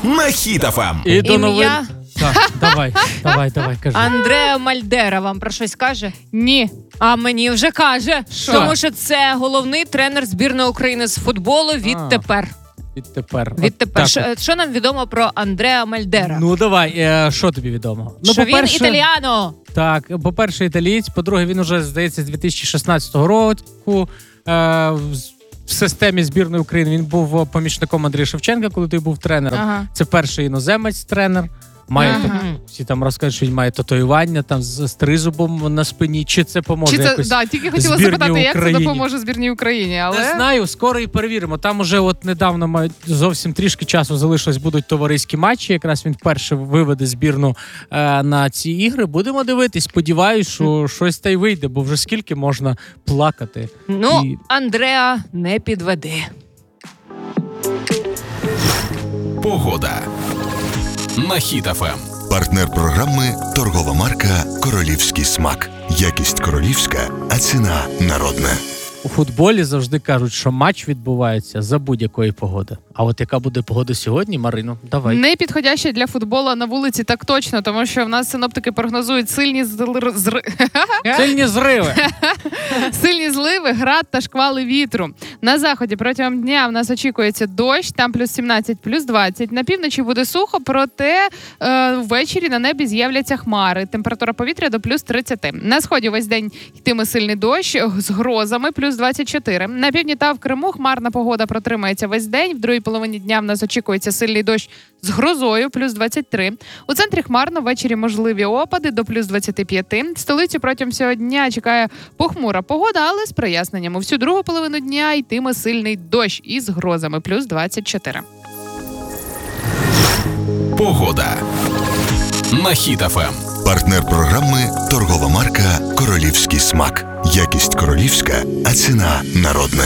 на Хіт FM. І до новин. Ім'я Так, давай, кажи. Андреа Мальдера вам про щось каже? Ні. А мені вже каже. Що? Тому що це головний тренер збірної України з футболу відтепер. Відтепер. Відтепер. Що нам відомо про Андреа Мальдера? Ну давай, що тобі відомо? Що він італіано. Так, по-перше, італієць, по-друге, він уже, здається, з 2016 року в системі збірної України. Він був помічником Андрія Шевченка, коли той був тренером. Ага. Це перший іноземець-тренер. Має всі там розкажуть, що він має татуювання там з тризубом на спині. Чи це поможе якось? Тільки хотіла збірній запитати, як це Україні? допоможе збірній Україні, але Не знаю, скоро і перевіримо. Там уже от недавно, зовсім трішки часу залишилось, будуть товариські матчі. Якраз він вперше виведе збірну на ці ігри. Будемо дивитись. Сподіваюсь, що щось та й вийде, бо вже скільки можна плакати. Ну, Андреа не підведе. Погода на Хіт FM. Партнер програми – торгова марка «Королівський смак». Якість королівська, а ціна народна. У футболі завжди кажуть, що матч відбувається за будь-якої погоди. А от яка буде погода сьогодні, Марино? Давай. не підходяща для футболу на вулиці так точно, тому що в нас синоптики прогнозують сильні Сильні зриви. сильні зливи, град та шквали вітру. На заході протягом дня в нас очікується дощ, там плюс 17, плюс 20. На півночі буде сухо, проте ввечері на небі з'являться хмари. Температура повітря до плюс 30. На сході весь день йтиме сильний дощ з грозами, плюс 24. На півдні та в Криму хмарна погода протримається весь день. В другій половині дня в нас очікується сильний дощ з грозою, плюс 23. У центрі хмарно, ввечері можливі опади до плюс 25. Столицю протягом всього дня чекає похмура погода, але з проясненнями. Всю другу половину дня йтиме сильний дощ із грозами, плюс 24. Погода на Хіт FM. Партнер програми – торгова марка «Королівський смак». Якість королівська, а ціна народна.